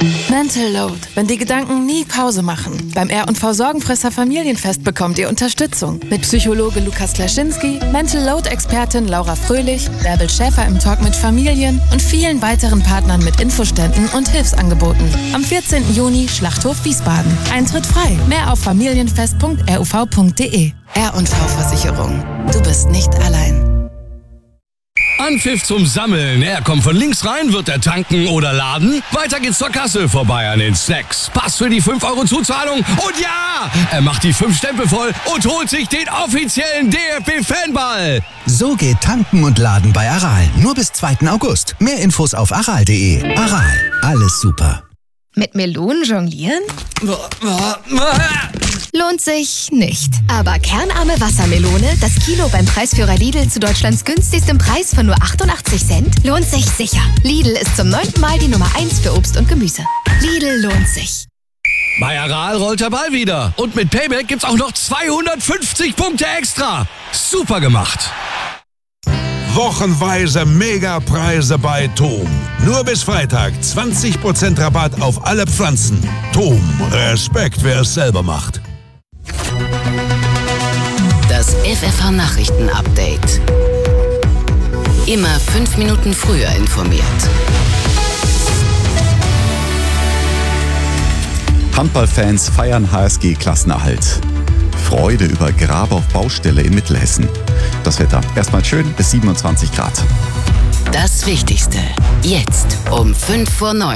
Mental Load, wenn die Gedanken nie Pause machen. Beim R&V Sorgenfresser Familienfest bekommt ihr Unterstützung. Mit Psychologe Lukas Klaschinski, Mental Load-Expertin Laura Fröhlich, Bärbel Schäfer im Talk mit Familien und vielen weiteren Partnern mit Infoständen und Hilfsangeboten. Am 14. Juni Schlachthof Wiesbaden. Eintritt frei. Mehr auf familienfest.ruv.de. R&V Versicherung. Du bist nicht allein. Anpfiff zum Sammeln. Er kommt von links rein, wird er tanken oder laden. Weiter geht's zur Kasse, vorbei an den Snacks. Pass für die 5 € Zuzahlung. Und ja, er macht die 5 Stempel voll und holt sich den offiziellen DFB-Fanball. So geht tanken und laden bei Aral. Nur bis 2. August. Mehr Infos auf aral.de. Aral, alles super. Mit Melonen jonglieren? Lohnt sich nicht. Aber kernarme Wassermelone, das Kilo beim Preisführer Lidl zu Deutschlands günstigstem Preis von nur 88 Cent, lohnt sich sicher. Lidl ist zum 9. Mal die Nummer 1 für Obst und Gemüse. Lidl lohnt sich. Bei Aral rollt der Ball wieder. Und mit Payback gibt's auch noch 250 Punkte extra. Super gemacht. Wochenweise Megapreise bei TOM. Nur bis Freitag 20% Rabatt auf alle Pflanzen. TOM, Respekt, wer es selber macht. Das FFH-Nachrichten-Update. Immer 5 Minuten früher informiert. Handballfans feiern HSG-Klassenerhalt. Freude über Grab auf Baustelle in Mittelhessen. Das Wetter erstmal schön bis 27 Grad. Das Wichtigste. Jetzt um 8:55.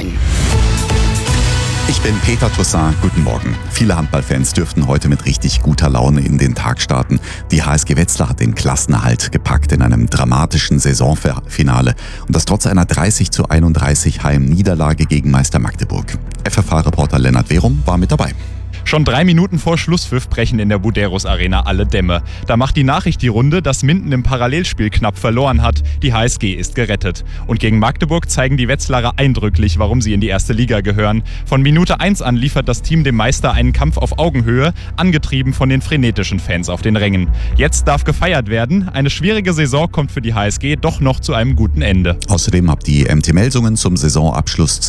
Ich bin Peter Toussaint, guten Morgen. Viele Handballfans dürften heute mit richtig guter Laune in den Tag starten. Die HSG Wetzlar hat den Klassenerhalt gepackt in einem dramatischen Saisonfinale. Und das trotz einer 30:31 Heimniederlage gegen Meister Magdeburg. FFH-Reporter Lennart Werum war mit dabei. Schon 3 Minuten vor Schlusspfiff brechen in der Buderus Arena alle Dämme. Da macht die Nachricht die Runde, dass Minden im Parallelspiel knapp verloren hat. Die HSG ist gerettet. Und gegen Magdeburg zeigen die Wetzlarer eindrücklich, warum sie in die erste Liga gehören. Von Minute 1 an liefert das Team dem Meister einen Kampf auf Augenhöhe, angetrieben von den frenetischen Fans auf den Rängen. Jetzt darf gefeiert werden. Eine schwierige Saison kommt für die HSG doch noch zu einem guten Ende. Außerdem hat die MT Melsungen zum Saisonabschluss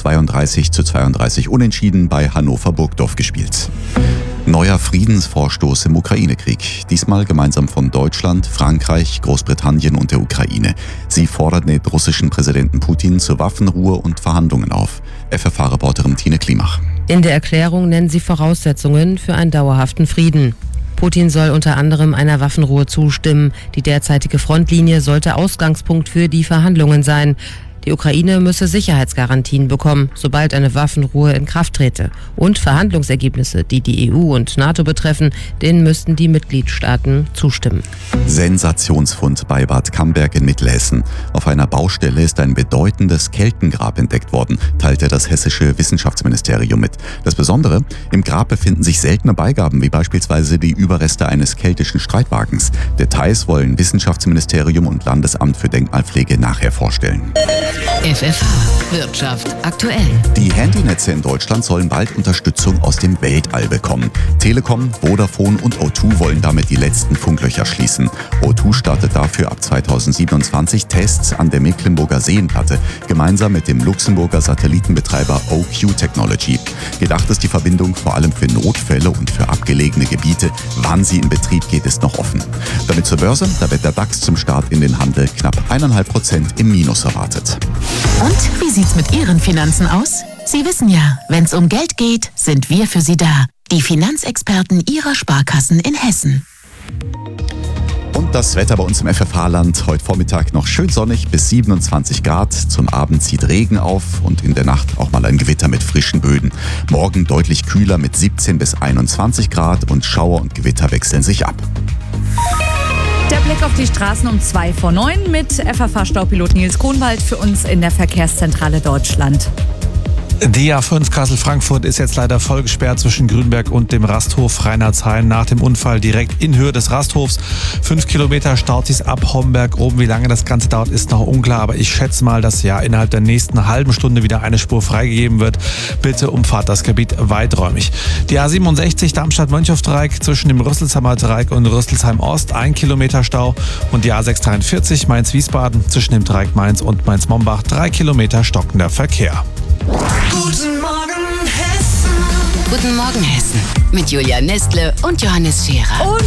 32:32 unentschieden bei Hannover Burgdorf gespielt. Neuer Friedensvorstoß im Ukraine-Krieg. Diesmal gemeinsam von Deutschland, Frankreich, Großbritannien und der Ukraine. Sie fordern den russischen Präsidenten Putin zur Waffenruhe und Verhandlungen auf. FFH-Reporterin Tine Klimach. In der Erklärung nennen sie Voraussetzungen für einen dauerhaften Frieden. Putin soll unter anderem einer Waffenruhe zustimmen. Die derzeitige Frontlinie sollte Ausgangspunkt für die Verhandlungen sein. Die Ukraine müsse Sicherheitsgarantien bekommen, sobald eine Waffenruhe in Kraft trete. Und Verhandlungsergebnisse, die die EU und NATO betreffen, denen müssten die Mitgliedstaaten zustimmen. Sensationsfund bei Bad Camberg in Mittelhessen. Auf einer Baustelle ist ein bedeutendes Keltengrab entdeckt worden, teilte das hessische Wissenschaftsministerium mit. Das Besondere, im Grab befinden sich seltene Beigaben, wie beispielsweise die Überreste eines keltischen Streitwagens. Details wollen Wissenschaftsministerium und Landesamt für Denkmalpflege nachher vorstellen. FFH Wirtschaft aktuell. Die Handynetze in Deutschland sollen bald Unterstützung aus dem Weltall bekommen. Telekom, Vodafone und O2 wollen damit die letzten Funklöcher schließen. O2 startet dafür ab 2027 Tests an der Mecklenburger Seenplatte, gemeinsam mit dem Luxemburger Satellitenbetreiber OQ Technology. Gedacht ist die Verbindung vor allem für Notfälle und für abgelegene Gebiete. Wann sie in Betrieb geht, ist noch offen. Damit zur Börse, da wird der DAX zum Start in den Handel knapp 1,5% im Minus erwartet. Und wie sieht's mit Ihren Finanzen aus? Sie wissen ja, wenn's um Geld geht, sind wir für Sie da. Die Finanzexperten Ihrer Sparkassen in Hessen. Und das Wetter bei uns im FFH-Land. Heute Vormittag noch schön sonnig bis 27 Grad. Zum Abend zieht Regen auf und in der Nacht auch mal ein Gewitter mit frischen Böden. Morgen deutlich kühler mit 17 bis 21 Grad und Schauer und Gewitter wechseln sich ab. Der Blick auf die Straßen um 8:55 mit FFH-Staupilot Nils Kronwald für uns in der Verkehrszentrale Deutschland. Die A5 Kassel-Frankfurt ist jetzt leider voll gesperrt zwischen Grünberg und dem Rasthof Reinhardshain. Nach dem Unfall direkt in Höhe des Rasthofs. 5 Kilometer staut sich ab Homberg oben. Wie lange das Ganze dauert, ist noch unklar. Aber ich schätze mal, dass ja innerhalb der nächsten halben Stunde wieder eine Spur freigegeben wird. Bitte umfahrt das Gebiet weiträumig. Die A67 Darmstadt-Mönchhof-Dreieck zwischen dem Rüsselsheimer Dreieck und Rüsselsheim-Ost. 1 Kilometer Stau. Und die A643 Mainz-Wiesbaden zwischen dem Dreieck Mainz und Mainz-Mombach. 3 Kilometer stockender Verkehr. Guten Morgen Hessen. Guten Morgen, Hessen. Mit Julia Nestle und Johannes Scherer. Und